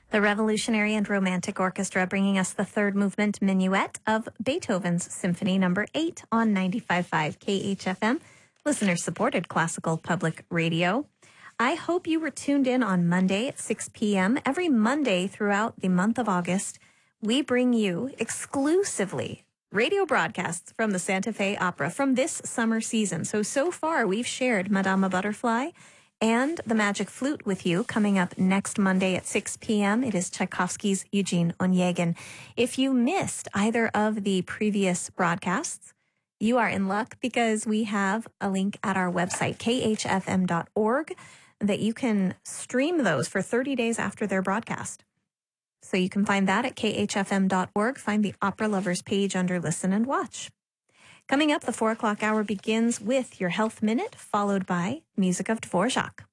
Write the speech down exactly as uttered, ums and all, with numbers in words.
The Revolutionary and Romantic Orchestra bringing us the third movement minuet of Beethoven's Symphony Number eight on ninety-five point five K H F M, listener-supported classical public radio. I hope you were tuned in on Monday at six p.m. Every Monday throughout the month of August, we bring you exclusively radio broadcasts from the Santa Fe Opera from this summer season. So, so far, we've shared Madama Butterfly and the Magic Flute with you. Coming up next Monday at six p.m., it is Tchaikovsky's Eugene Onegin. If you missed either of the previous broadcasts, you are in luck because we have a link at our website, k h f m dot org, that you can stream those for thirty days after their broadcast. So you can find that at k h f m dot org. Find the Opera Lovers page under Listen and Watch. Coming up, the four o'clock hour begins with your Health Minute, followed by music of Dvorak.